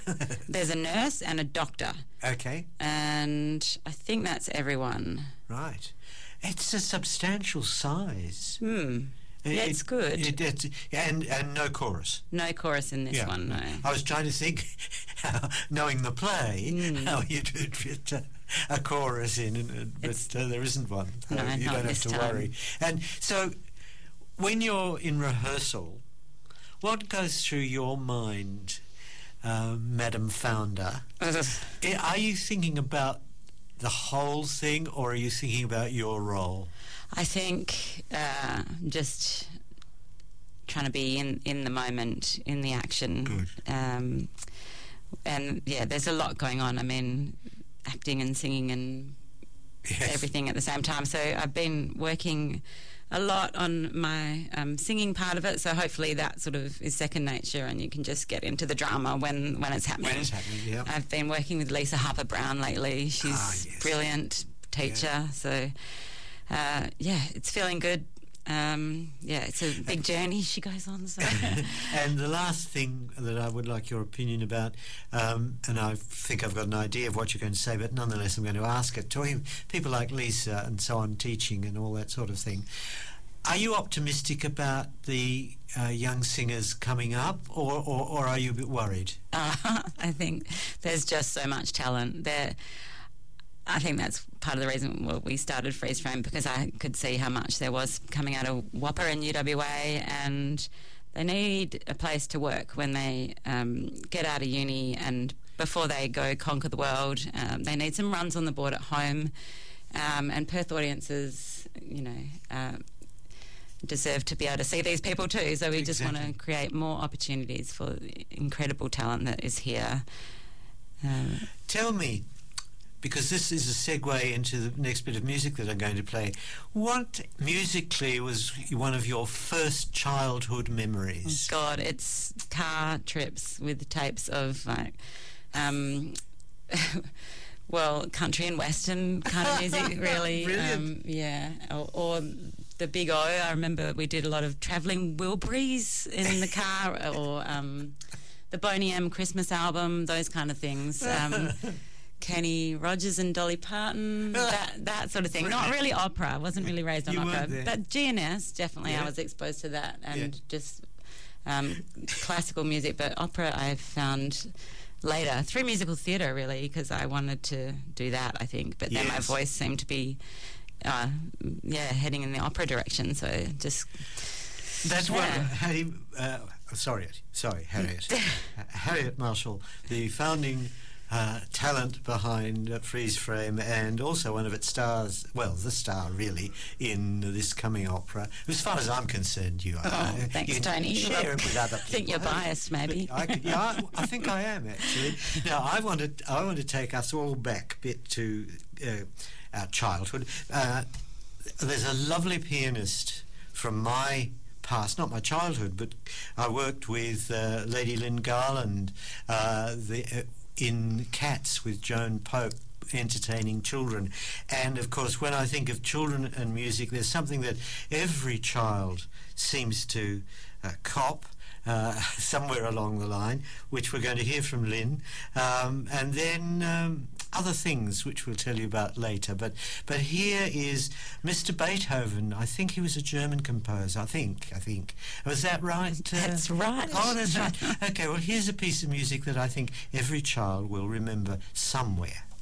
There's a nurse and a doctor. Okay. And I think that's everyone. Right. It's a substantial size. It's good. And no chorus. No chorus in this one, no. I was trying to think, knowing the play, how you'd fit a chorus in, but there isn't one. No, you don't have to worry. And so when you're in rehearsal, what goes through your mind, Madam Founder? Are you thinking about the whole thing, or are you thinking about your role? I think just trying to be in the moment, in the action. Good. And yeah, there's a lot going on. I mean, acting and singing and everything at the same time. So I've been working a lot on my singing part of it, so hopefully that sort of is second nature and you can just get into the drama when it's happening. When it's happening, yeah. I've been working with Lisa Harper-Brown lately. She's brilliant teacher, so it's feeling good. It's a big journey she goes on. So. And the last thing that I would like your opinion about, and I think I've got an idea of what you're going to say, but nonetheless I'm going to ask it. Talking people like Lisa and so on, teaching and all that sort of thing, are you optimistic about the young singers coming up, or are you a bit worried? I think there's just so much talent there. I think that's part of the reason we started Freeze Frame, because I could see how much there was coming out of WAAPA and UWA, and they need a place to work when they get out of uni and before they go conquer the world. They need some runs on the board at home, and Perth audiences, deserve to be able to see these people too. So we just want to create more opportunities for the incredible talent that is here. Tell me, because this is a segue into the next bit of music that I'm going to play, what musically was one of your first childhood memories? God, it's car trips with tapes of country and western kind of music, really. Or the Big O. I remember we did a lot of travelling Wilburys in the car, or the Boney M Christmas album, those kind of things. Kenny Rogers and Dolly Parton, that sort of thing. Not really opera. I wasn't really raised on opera. But GNS, definitely, I was exposed to that, and just classical music. But opera I found later, through musical theatre, really, because I wanted to do that, I think. But then my voice seemed to be, heading in the opera direction, so just... That's what Harriet Marshall, the founding talent behind Freeze Frame, and also one of its stars, well, the star really, in this coming opera. As far as I'm concerned, you are. Oh, thanks, Tony. Share it with other people. I think you're biased, maybe. I think I am, actually. Now, I want to take us all back a bit to our childhood. There's a lovely pianist from my past, not my childhood, but I worked with Lady Lynn Garland in Cats with Joan Pope, entertaining children. And of course, when I think of children and music, there's something that every child seems to cop somewhere along the line, which we're going to hear from Lynn, and then other things which we'll tell you about later. But here is Mr. Beethoven. I think he was a German composer. I think. Was that right? That's right. Oh, that's right. Okay, well, here's a piece of music that I think every child will remember somewhere.